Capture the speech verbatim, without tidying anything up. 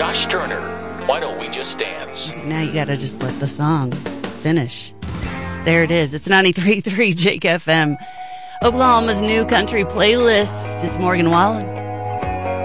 Josh Turner, Why Don't We Just Dance? Now you gotta just let the song finish. There it is. It's ninety-three point three Jake F M, Oklahoma's new country playlist. It's Morgan Wallen.